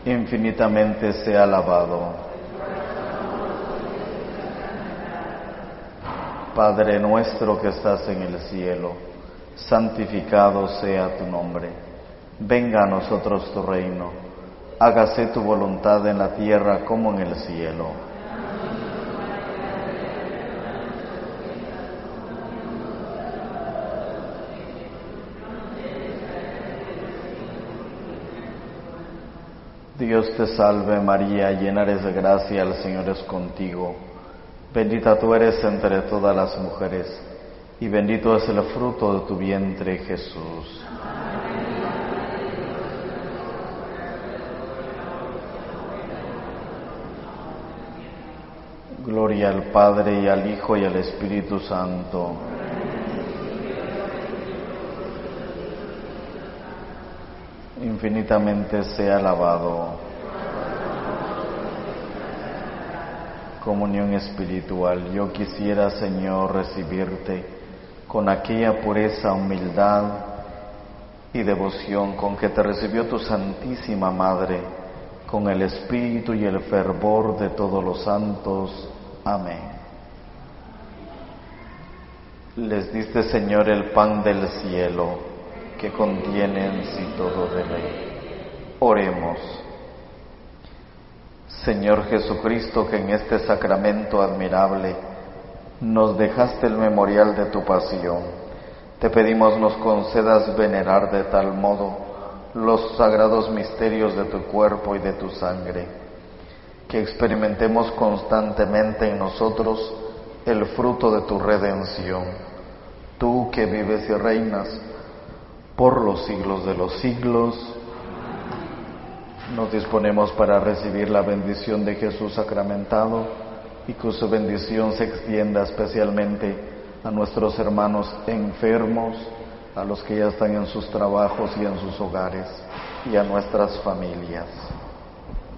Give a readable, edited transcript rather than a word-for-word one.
infinitamente sea alabado. Padre nuestro que estás en el cielo, santificado sea tu nombre. Venga a nosotros tu reino. Hágase tu voluntad en la tierra como en el cielo. Dios te salve María, llena eres de gracia, el Señor es contigo. Bendita tú eres entre todas las mujeres, y bendito es el fruto de tu vientre, Jesús. Gloria al Padre, y al Hijo, y al Espíritu Santo. Infinitamente sea alabado. Comunión espiritual. Yo quisiera, Señor, recibirte con aquella pureza, humildad y devoción con que te recibió tu Santísima Madre, con el espíritu y el fervor de todos los santos. Amén. Les diste, Señor, el pan del cielo, que contiene en sí todo de ley. Oremos. Señor Jesucristo, que en este sacramento admirable nos dejaste el memorial de tu pasión, te pedimos nos concedas venerar de tal modo los sagrados misterios de tu cuerpo y de tu sangre, que experimentemos constantemente en nosotros el fruto de tu redención. Tú que vives y reinas por los siglos de los siglos. Nos disponemos para recibir la bendición de Jesús sacramentado y que su bendición se extienda especialmente a nuestros hermanos enfermos, a los que ya están en sus trabajos y en sus hogares, y a nuestras familias.